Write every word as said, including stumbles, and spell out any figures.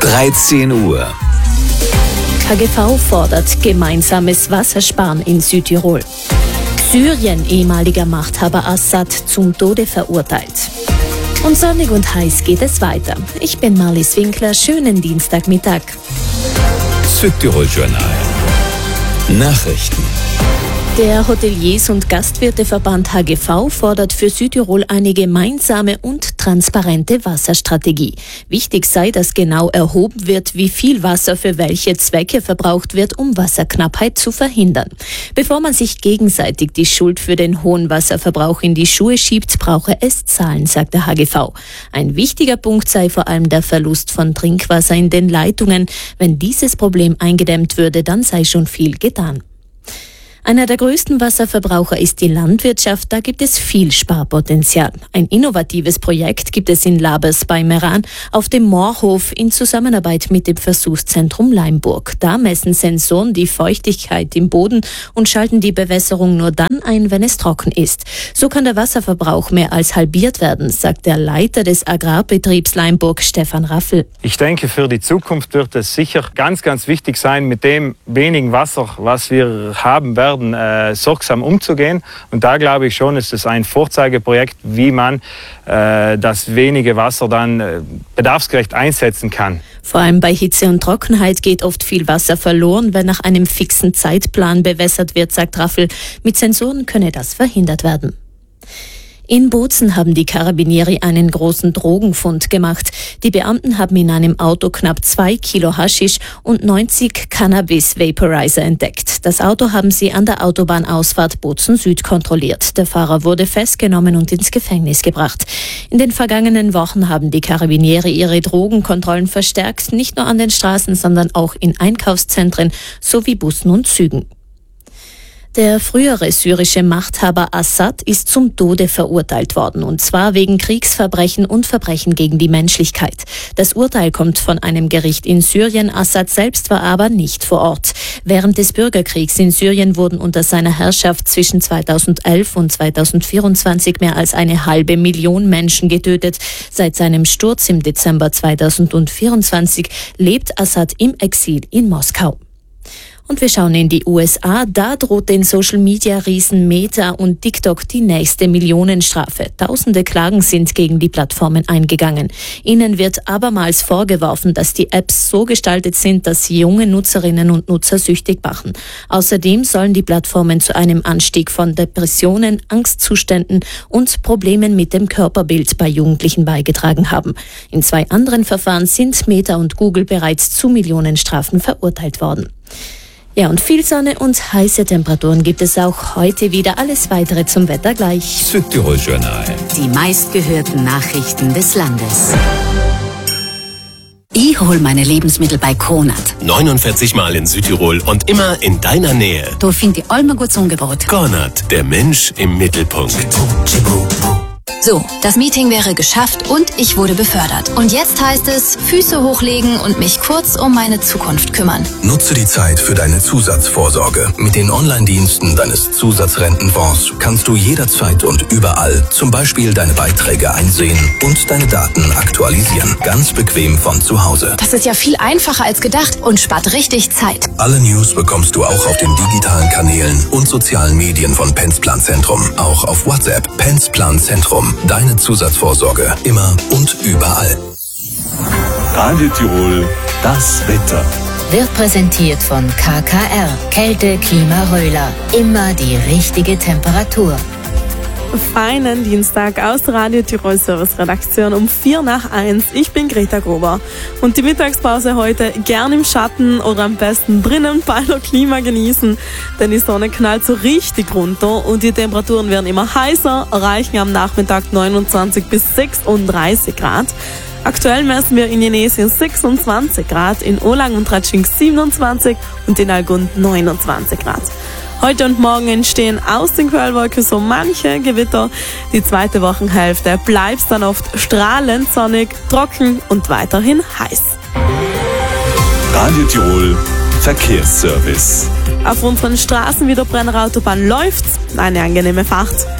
dreizehn Uhr. K G V fordert gemeinsames Wassersparen in Südtirol. Syrien, ehemaliger Machthaber Assad, zum Tode verurteilt. Und sonnig und heiß geht es weiter. Ich bin Marlies Winkler, schönen Dienstagmittag. Südtirol-Journal. Nachrichten. Der Hoteliers- und Gastwirteverband H G V fordert für Südtirol eine gemeinsame und transparente Wasserstrategie. Wichtig sei, dass genau erhoben wird, wie viel Wasser für welche Zwecke verbraucht wird, um Wasserknappheit zu verhindern. Bevor man sich gegenseitig die Schuld für den hohen Wasserverbrauch in die Schuhe schiebt, brauche es Zahlen, sagt der H G V. Ein wichtiger Punkt sei vor allem der Verlust von Trinkwasser in den Leitungen. Wenn dieses Problem eingedämmt würde, dann sei schon viel getan. Einer der größten Wasserverbraucher ist die Landwirtschaft. Da gibt es viel Sparpotenzial. Ein innovatives Projekt gibt es in Labers bei Meran auf dem Moorhof in Zusammenarbeit mit dem Versuchszentrum Leimburg. Da messen Sensoren die Feuchtigkeit im Boden und schalten die Bewässerung nur dann ein, wenn es trocken ist. So kann der Wasserverbrauch mehr als halbiert werden, sagt der Leiter des Agrarbetriebs Leimburg, Stefan Raffel. Ich denke, für die Zukunft wird es sicher ganz, ganz wichtig sein, mit dem wenigen Wasser, was wir haben werden, Äh, sorgsam umzugehen. Und da glaube ich schon, ist es ein Vorzeigeprojekt, wie man äh, das wenige Wasser dann äh, bedarfsgerecht einsetzen kann. Vor allem bei Hitze und Trockenheit geht oft viel Wasser verloren, wenn nach einem fixen Zeitplan bewässert wird, sagt Raffel. Mit Sensoren könne das verhindert werden. In Bozen haben die Karabinieri einen großen Drogenfund gemacht. Die Beamten haben in einem Auto knapp zwei Kilo Haschisch und neunzig Cannabis-Vaporizer entdeckt. Das Auto haben sie an der Autobahnausfahrt Bozen Süd kontrolliert. Der Fahrer wurde festgenommen und ins Gefängnis gebracht. In den vergangenen Wochen haben die Karabinieri ihre Drogenkontrollen verstärkt, nicht nur an den Straßen, sondern auch in Einkaufszentren sowie Bussen und Zügen. Der frühere syrische Machthaber Assad ist zum Tode verurteilt worden, und zwar wegen Kriegsverbrechen und Verbrechen gegen die Menschlichkeit. Das Urteil kommt von einem Gericht in Syrien. Assad selbst war aber nicht vor Ort. Während des Bürgerkriegs in Syrien wurden unter seiner Herrschaft zwischen zweitausendelf und zweitausendvierundzwanzig mehr als eine halbe Million Menschen getötet. Seit seinem Sturz im Dezember zweitausendvierundzwanzig lebt Assad im Exil in Moskau. Und wir schauen in die U S A. Da droht den Social-Media-Riesen Meta und TikTok die nächste Millionenstrafe. Tausende Klagen sind gegen die Plattformen eingegangen. Ihnen wird abermals vorgeworfen, dass die Apps so gestaltet sind, dass sie junge Nutzerinnen und Nutzer süchtig machen. Außerdem sollen die Plattformen zu einem Anstieg von Depressionen, Angstzuständen und Problemen mit dem Körperbild bei Jugendlichen beigetragen haben. In zwei anderen Verfahren sind Meta und Google bereits zu Millionenstrafen verurteilt worden. Ja, und viel Sonne und heiße Temperaturen gibt es auch heute wieder. Alles Weitere zum Wetter gleich. Südtirol-Journal. Die meistgehörten Nachrichten des Landes. Ich hol meine Lebensmittel bei Konrad. neunundvierzig Mal in Südtirol und immer in deiner Nähe. Da finde ich allem ein gutes Angebot. Konrad, der Mensch im Mittelpunkt. So, das Meeting wäre geschafft und ich wurde befördert. Und jetzt heißt es, Füße hochlegen und mich kurz um meine Zukunft kümmern. Nutze die Zeit für deine Zusatzvorsorge. Mit den Online-Diensten deines Zusatzrentenfonds kannst du jederzeit und überall zum Beispiel deine Beiträge einsehen und deine Daten aktualisieren. Ganz bequem von zu Hause. Das ist ja viel einfacher als gedacht und spart richtig Zeit. Alle News bekommst du auch auf den digitalen Kanälen und sozialen Medien von Pensplan Zentrum. Auch auf WhatsApp. Pensplan Zentrum. Deine Zusatzvorsorge. Immer und überall. Radio Tirol, das Wetter. Wird präsentiert von K K R. Kälte, Klima, Röhler. Immer die richtige Temperatur. Feinen Dienstag aus der Radio Tirol Service Redaktion um vier nach eins. Ich bin Greta Gruber. Und die Mittagspause heute gern im Schatten oder am besten drinnen bei der Klima genießen, denn die Sonne knallt so richtig runter und die Temperaturen werden immer heißer, erreichen am Nachmittag neunundzwanzig bis sechsunddreißig Grad. Aktuell messen wir in Jenesien sechsundzwanzig Grad, in Olang und Ratsching siebenundzwanzig und in Algund neunundzwanzig Grad. Heute und morgen entstehen aus den Quellwolken so manche Gewitter. Die zweite Wochenhälfte bleibt dann oft strahlend sonnig, trocken und weiterhin heiß. Radio Tirol Verkehrsservice. Auf unseren Straßen wie der Brenner Autobahn läuft's. Eine angenehme Fahrt.